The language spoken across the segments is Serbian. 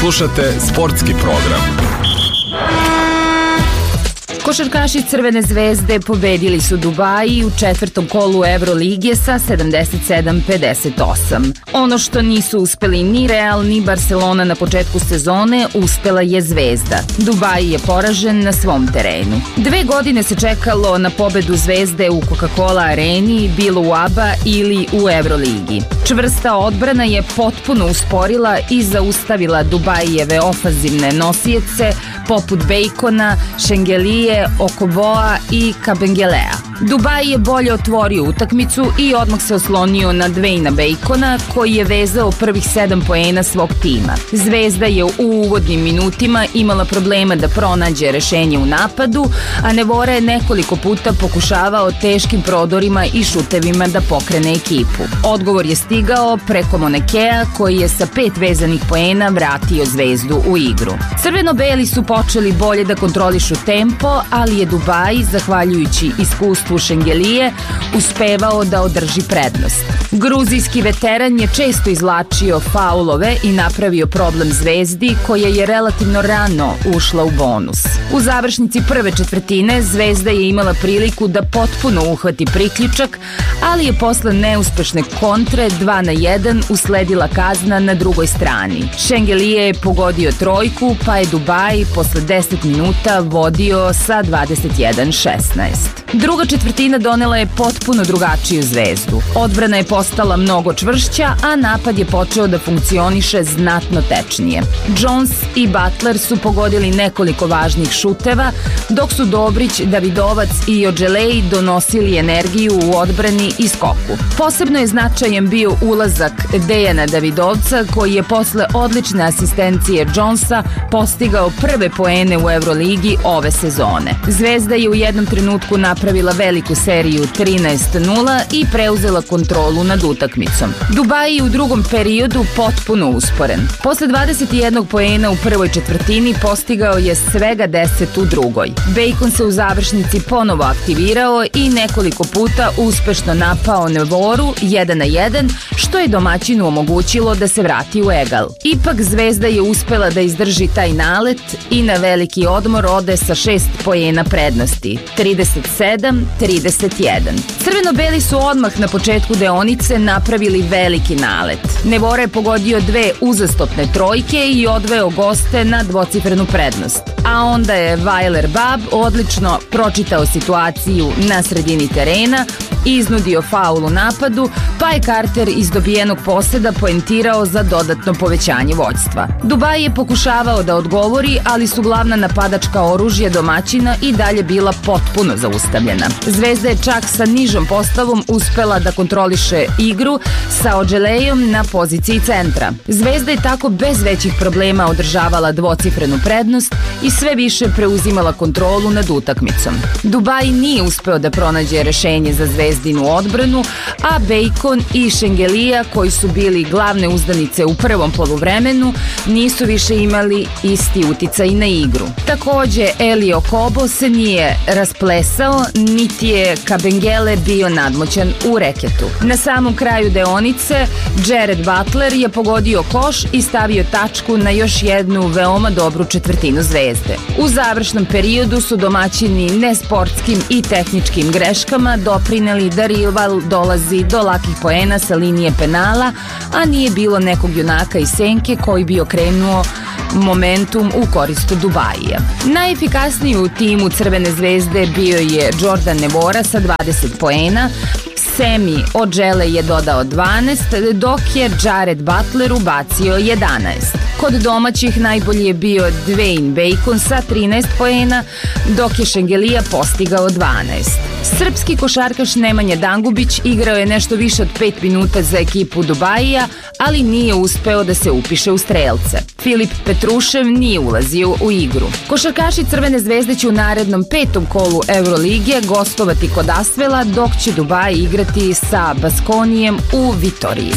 Slušate sportski program. Košarkaši Crvene zvezde pobedili su Dubaji u četvrtom kolu Evrolige sa 77-58. Ono što nisu uspeli ni Real ni Barcelona na početku sezone, uspela je Zvezda. Dubaji je poražen na svom terenu. 2 godine se čekalo na pobedu Zvezde u Coca-Cola areni, bilo u ABA ili u Evroligi. Čvrsta odbrana je potpuno usporila i zaustavila Dubajijeve ofanzivne nosioce poput Bacona, Šengelije, Okoboa i Kabengelea. Dubaji je bolje otvorio utakmicu i odmah se oslonio na Dwayna Bacona, koji je vezao prvih 7 poena svog tima. Zvezda je u uvodnim minutima imala problema da pronađe rešenje u napadu, a Nevora je nekoliko puta pokušavao teškim prodorima i šutevima da pokrene ekipu. Odgovor je stigao preko Monekea, koji je sa 5 vezanih poena vratio Zvezdu u igru. Crveno-beli su počeli bolje da kontrolišu tempo, ali je Dubaji, zahvaljujući iskustvu Šengelije, uspevao da održi prednost. Gruzijski veteran je često izvlačio faulove i napravio problem Zvezdi, koja je relativno rano ušla u bonus. U završnici prve četvrtine Zvezda je imala priliku da potpuno uhvati priključak, ali je posle neuspešne kontre 2-1 usledila kazna na drugoj strani. Šengelije je pogodio trojku, pa je Dubaji posle 10 minuta vodio sa 21-16. Druga četvrtina donela je potpuno drugačiju Zvezdu. Odbrana je postala mnogo čvršća, a napad je počeo da funkcioniše znatno tečnije. Jones i Butler su pogodili nekoliko važnih šuteva, dok su Dobrić, Davidovac i Ođelej donosili energiju u odbrani i skoku. Posebno je značajan bio ulazak Dejana Davidovca, koji je posle odlične asistencije Jonesa postigao prve poene u Evroligi ove sezone. Zvezda je u jednom trenutku napravila veliku seriju 13-0 i preuzela kontrolu nad utakmicom. Dubaji u drugom periodu potpuno usporen. Posle 21 poena u prvoj četvrtini postigao je svega 10 u drugoj. Bacon se u završnici ponovo aktivirao i nekoliko puta uspešno napao Nevoru 1-1, što je domaćinu omogućilo da se vrati u egal. Ipak Zvezda je uspela da izdrži taj nalet i na veliki odmor ode sa 6 poena prednosti, 37-31. Crveno-beli su odmah na početku deonice napravili veliki nalet. Nevora je pogodio 2 uzastopne trojke i odveo goste na dvocifrenu prednost. A onda je Weiler Bab odlično pročitao situaciju na sredini terena, iznudio faul u napadu, pa je Carter iz dobijenog poseda poentirao za dodatno povećanje vođstva. Dubaji je pokušavao da odgovori, ali su glavna napadačka oružja domaćina i dalje bila potpuno zaustavljena. Zvezda je čak sa nižom postavom uspela da kontroliše igru sa Ođelejom na poziciji centra. Zvezda je tako bez većih problema održavala dvocifrenu prednost i sve više preuzimala kontrolu nad utakmicom. Dubaji nije uspeo da pronađe rešenje za Zvezdinu odbranu, a Bacon i Šengelija, koji su bili glavne uzdanice u prvom poluvremenu, nisu više imali isti uticaj na igru. Takođe, Eli Okobo se nije rasplesao, niti je Kabengele bio nadmoćan u reketu. Na samom kraju deonice, Jared Butler je pogodio koš i stavio tačku na još jednu veoma dobru četvrtinu Zvezde. U završnom periodu su domaćini nesportskim i tehničkim greškama doprineli da rival dolazi do lakih poena sa linije penala, a nije bilo nekog junaka iz senke koji bi okrenuo momentum u korist Dubajija. Najefikasniji u timu Crvene zvezde bio je Jordan Nevora sa 20 poena, Semi Ođele je dodao 12, dok je Jared Butler ubacio 11. Kod domaćih najbolji je bio Dwayne Bacon sa 13 poena, dok je Šengelija postigao 12. Srpski košarkaš Nemanja Dangubić igrao je nešto više od 5 minuta za ekipu Dubajija, ali nije uspeo da se upiše u strelce. Filip Petrušev nije ulazio u igru. Košarkaši Crvene zvezde će u narednom 5. kolu Evrolige gostovati kod Asvela, dok će Dubaji igrati sa Baskonijem u Vitoriji.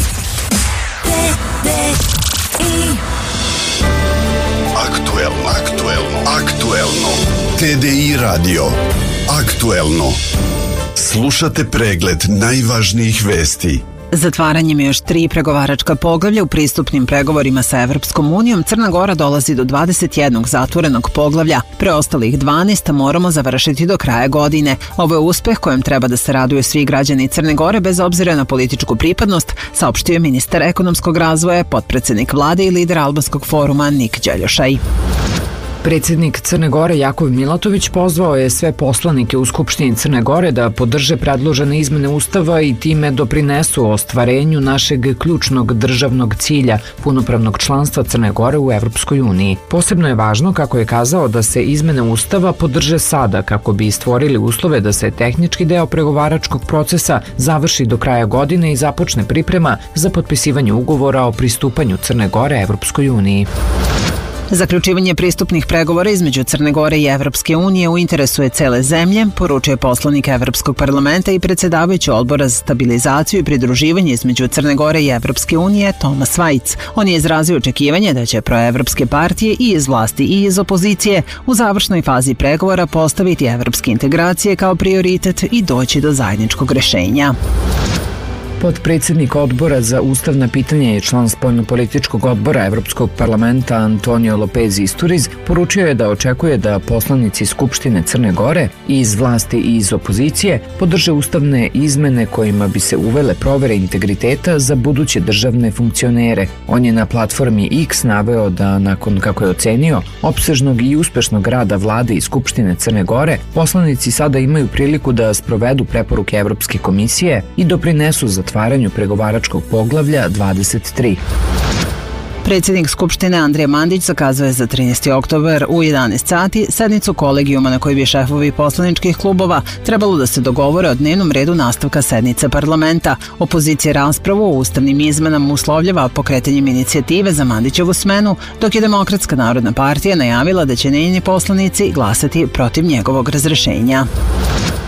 Aktuelno. TDI radio. Aktuelno. Slušate pregled najvažnijih vesti Zatvaranjem još 3 pregovaračka poglavlja u pristupnim pregovorima sa Evropskom unijom, Crna Gora dolazi do 21 zatvorenog poglavlja. Preostalih 12 moramo završiti do kraja godine. Ovo je uspeh kojem treba da se raduju svi građani Crne Gore bez obzira na političku pripadnost, saopštio je ministar ekonomskog razvoja, potpredsednik vlade i lider albanskog foruma Nik Đeljošaj. Predsjednik Crne Gore Jakov Milatović pozvao je sve poslanike u Skupštini Crne Gore da podrže predložene izmene Ustava i time doprinesu ostvarenju našeg ključnog državnog cilja, punopravnog članstva Crne Gore u Evropskoj uniji. Posebno je važno, kako je kazao, da se izmene Ustava podrže sada kako bi stvorili uslove da se tehnički deo pregovaračkog procesa završi do kraja godine i započne priprema za potpisivanje ugovora o pristupanju Crne Gore Evropskoj uniji. Zaključivanje pristupnih pregovora između Crne Gore i Evropske unije u interesu je cele zemlje, poručuje poslanik Evropskog parlamenta i predsjedavajući odbora za stabilizaciju i pridruživanje između Crne Gore i Evropske unije Tomas Vajc. On je izrazio očekivanje da će proevropske partije i iz vlasti i iz opozicije u završnoj fazi pregovora postaviti evropske integracije kao prioritet i doći do zajedničkog rešenja. Potpredsjednik odbora za ustavna pitanja i član spoljnopolitičkog odbora Evropskog parlamenta Antonio Lopez Isturiz poručio je da očekuje da poslanici Skupštine Crne Gore i iz vlasti i iz opozicije podrže ustavne izmene kojima bi se uvele provere integriteta za buduće državne funkcionere. On je na platformi X naveo da nakon, kako je ocenio, opsežnog i uspešnog rada vlade i Skupštine Crne Gore, poslanici sada imaju priliku da sprovedu preporuke Evropske komisije i doprinesu zatvaranju pregovaračkog poglavlja 23. Predsjednik Skupštine Andrija Mandić zakazuje za 13. oktobar u 11 sati sednicu kolegijuma na kojoj bi šefovi poslaničkih klubova trebalo da se dogovore o dnevnom redu nastavka sednice parlamenta. Opozicija raspravu o ustavnim izmenama uslovljava pokretanjem inicijative za Mandićevu smenu, dok je Demokratska narodna partija najavila da će njeni poslanici glasati protiv njegovog razrešenja.